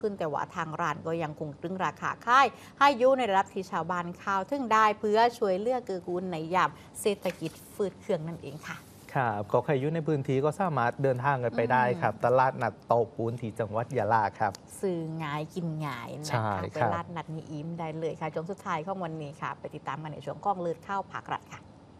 ขึ้นแต่ว่าทางร้านก็ยังคงตรึงราคาค่ายให้อยู่ในระดับที่ชาวบ้านข้าวถึงได้เพื่อช่วยเลือกเกื้อกูลในยามเศรษฐกิจฝืดเคืองนั่นเองค่ะครับก็ใครอยู่ในพื้นที่ก็สามารถเดินทางกันไปได้ครับตลาดนัดโตะปูนที่จังหวัดยะลาครับซื้อง่ายกินง่ายนะใช่คะไปครับลาดนัดมีอิ่มได้เลยค่ะช่วงสุดท้ายของวันนี้ค่ะไปติดตามกันในช่วงกล้องเลือดข้าวผักรัดค่ะ